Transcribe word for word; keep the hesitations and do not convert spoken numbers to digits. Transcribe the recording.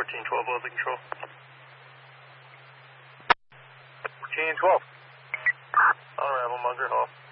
fourteen twelve, load the control. fourteen twelve. Unravel, Munger Hall.